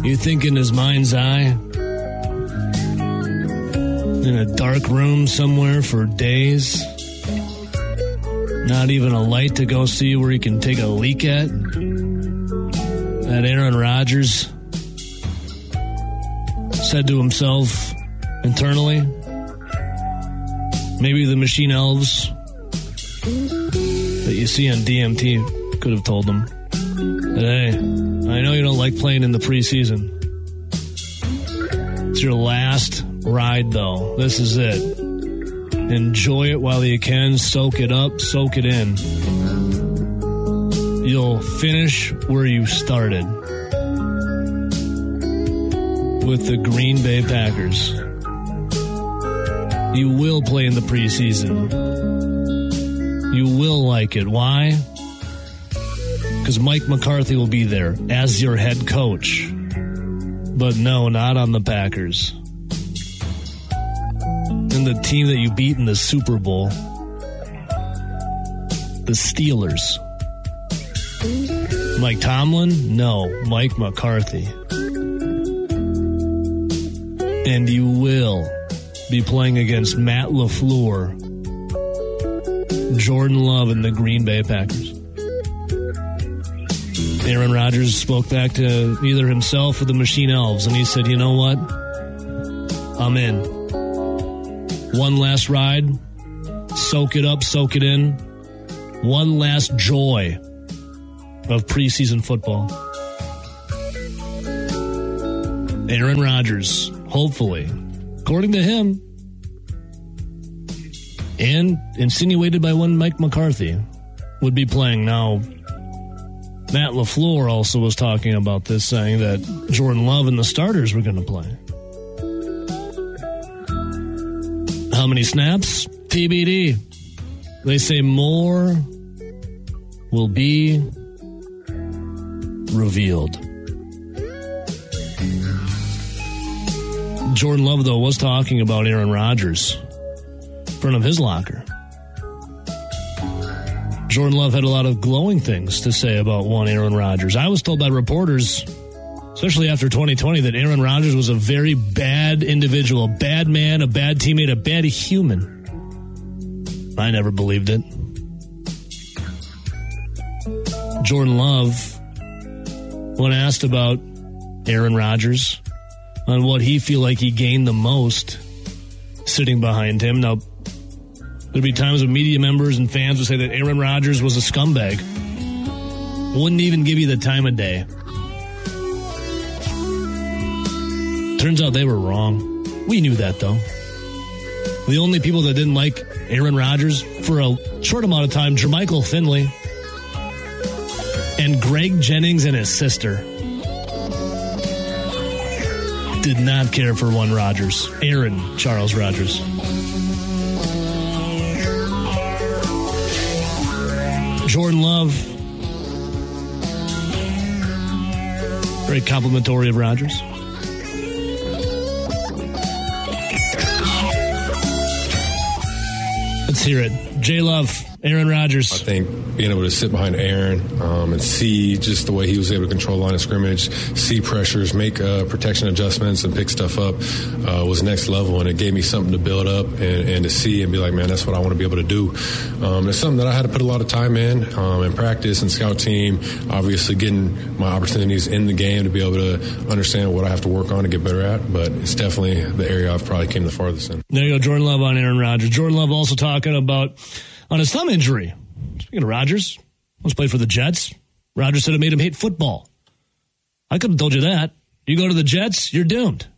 You think in his mind's eye, in a dark room somewhere for days, not even a light to go see where he can take a leak at, that Aaron Rodgers said to himself internally, maybe the machine elves that you see on DMT could have told him that, hey, I know you don't like playing in the preseason. It's your last ride, though. This is it. Enjoy it while you can. Soak it up. Soak it in. You'll finish where you started with the Green Bay Packers. You will play in the preseason. You will like it. Why? Because Mike McCarthy will be there as your head coach. But no, not on the Packers. And the team that you beat in the Super Bowl, the Steelers. Mike Tomlin? No, Mike McCarthy. And you will be playing against Matt LaFleur, Jordan Love, and the Green Bay Packers. Aaron Rodgers spoke back to either himself or the Machine Elves, and he said, you know what? I'm in. One last ride. Soak it up, soak it in. One last joy of preseason football. Aaron Rodgers, hopefully, according to him, and insinuated by one Mike McCarthy, would be playing. Now, Matt LaFleur also was talking about this, saying that Jordan Love and the starters were going to play. How many snaps? TBD. They say more will be revealed. Jordan Love, though, was talking about Aaron Rodgers in front of his locker. Jordan Love had a lot of glowing things to say about one Aaron Rodgers. I was told by reporters, especially after 2020, that Aaron Rodgers was a very bad individual, a bad man, a bad teammate, a bad human. I never believed it. Jordan Love, when asked about Aaron Rodgers, on what he feel like he gained the most sitting behind him. Now, there'd be times when media members and fans would say that Aaron Rodgers was a scumbag. Wouldn't even give you the time of day. Turns out they were wrong. We knew that, though. The only people that didn't like Aaron Rodgers for a short amount of time, Jermichael Finley and Greg Jennings and his sister, did not care for one Rodgers. Aaron Charles Rodgers. Jordan Love, very complimentary of Rodgers. Let's hear it. J Love, Aaron Rodgers. I think being able to sit behind Aaron and see just the way he was able to control line of scrimmage, see pressures, make protection adjustments, and pick stuff up was next level. And it gave me something to build up and to see and be like, man, that's what I want to be able to do. It's something that I had to put a lot of time in practice and scout team, obviously getting my opportunities in the game to be able to understand what I have to work on to get better at. But it's definitely the area I've probably came the farthest in. There you go, Jordan Love on Aaron Rodgers. Jordan Love also talking about on his thumb injury. Speaking of Rodgers, let's play for the Jets. Rodgers said it made him hate football. I could have told you that. You go to the Jets, you're doomed.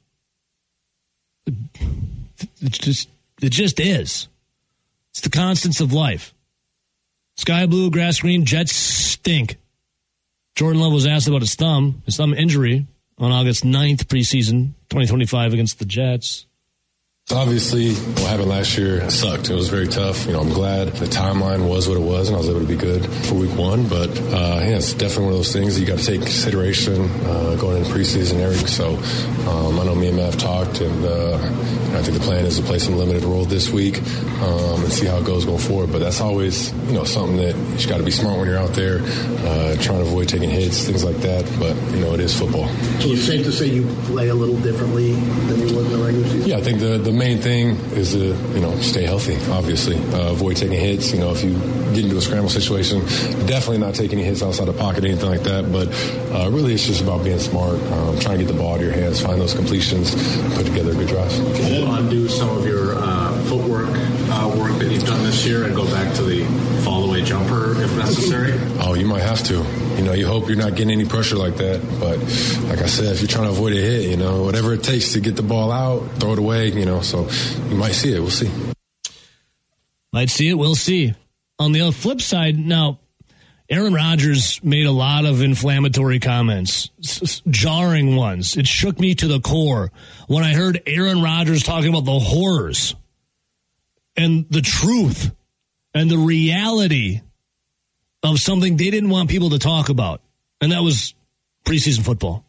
It just is. It's the constants of life. Sky blue, grass green, Jets stink. Jordan Love was asked about his thumb injury on August 9th, preseason 2025 against the Jets. Obviously, what happened last year sucked. It was very tough. I'm glad the timeline was what it was, and I was able to be good for week 1. But, it's definitely one of those things that you got to take into consideration going into preseason, Eric. So I know me and Matt have talked, and I think the plan is to play some limited role this week and see how it goes going forward. But that's always, something that you just got to be smart when you're out there, trying to avoid taking hits, things like that. But, it is football. So it's safe to say you play a little differently than you would in the regular season? Yeah, I think the main thing is to, stay healthy, obviously. Avoid taking hits. If you get into a scramble situation, definitely not take any hits outside the pocket, anything like that. But really it's just about being smart, trying to get the ball out of your hands, find those completions, put together a good drive. Can you undo some of your footwork work that you've done this year and go back to the fall-away jumper if necessary? Oh, you might have to. You hope you're not getting any pressure like that. But like I said, if you're trying to avoid a hit, whatever it takes to get the ball out, throw it away, so you might see it. We'll see. Might see it. We'll see. On the flip side, now, Aaron Rodgers made a lot of inflammatory comments, jarring ones. It shook me to the core when I heard Aaron Rodgers talking about the horrors and the truth and the reality of something they didn't want people to talk about, and that was preseason football.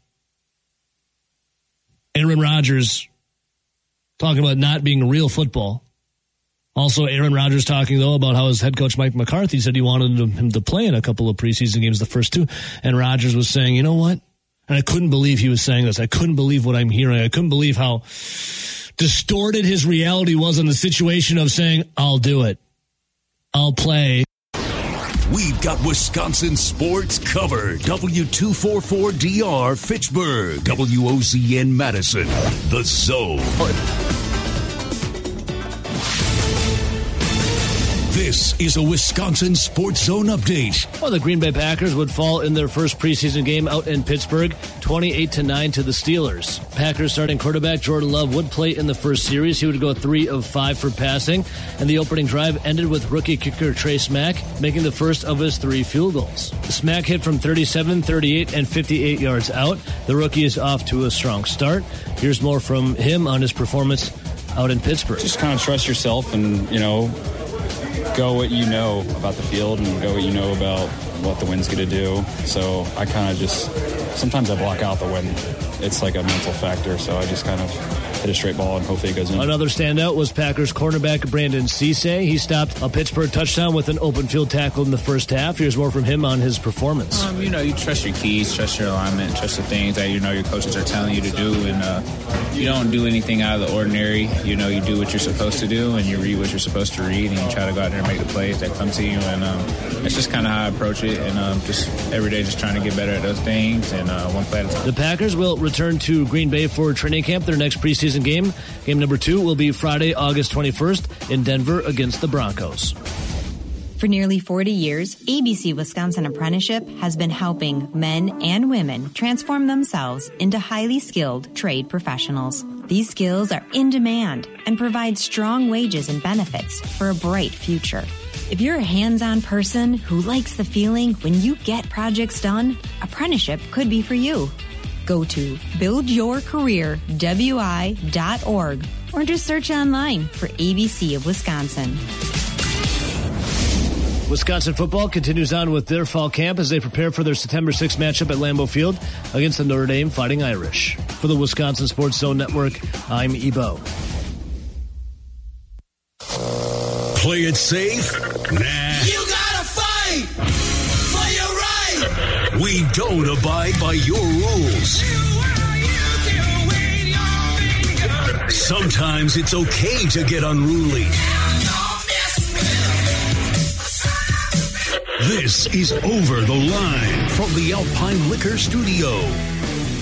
Aaron Rodgers talking about not being real football. Also, Aaron Rodgers talking, though, about how his head coach Mike McCarthy said he wanted him to play in a couple of preseason games, the first 2, and Rodgers was saying, you know what? And I couldn't believe he was saying this. I couldn't believe what I'm hearing. I couldn't believe how distorted his reality was in the situation of saying, I'll do it. I'll play. We've got Wisconsin sports covered. W244DR Fitchburg. WOCN Madison. The Zone. This is a Wisconsin Sports Zone update. Well, the Green Bay Packers would fall in their first preseason game out in Pittsburgh, 28-9 to the Steelers. Packers starting quarterback Jordan Love would play in the first series. He would go 3 of 5 for passing, and the opening drive ended with rookie kicker Trey Smack making the first of his 3 field goals. Smack hit from 37, 38, and 58 yards out. The rookie is off to a strong start. Here's more from him on his performance out in Pittsburgh. Just kind of trust yourself and, go what you know about the field and go what you know about what the wind's going to do. So I kind of just, sometimes I block out the wind. It's like a mental factor, so I just kind of hit a straight ball and hopefully it goes in. Another standout was Packers cornerback Brandon Cisse. He stopped a Pittsburgh touchdown with an open field tackle in the first half. Here's more from him on his performance. You trust your keys, trust your alignment, trust the things that your coaches are telling you to do, and you don't do anything out of the ordinary. You do what you're supposed to do, and you read what you're supposed to read, and you try to go out there and make the plays that come to you. And it's just kind of how I approach it, and just every day just trying to get better at those things, and one play at a time. The Packers will return to Green Bay for training camp. Their next preseason game, game number 2, will be Friday, August 21st in Denver against the Broncos. For nearly 40 years, ABC Wisconsin Apprenticeship has been helping men and women transform themselves into highly skilled trade professionals. These skills are in demand and provide strong wages and benefits for a bright future. If you're a hands-on person who likes the feeling when you get projects done, apprenticeship could be for you. Go to buildyourcareerwi.org or just search online for ABC of Wisconsin. Wisconsin football continues on with their fall camp as they prepare for their September 6th matchup at Lambeau Field against the Notre Dame Fighting Irish. For the Wisconsin Sports Zone Network, I'm Ebo. Play it safe? Nah. You gotta fight for your right. We don't abide by your rules. Sometimes it's okay to get unruly. This is Over the Line from the Alpine Liquor Studio.